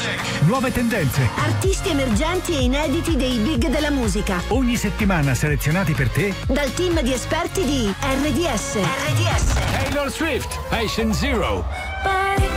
Nuove tendenze. Artisti emergenti e inediti dei big della musica. Ogni settimana selezionati per te dal team di esperti di RDS. Taylor Swift, Patient Zero.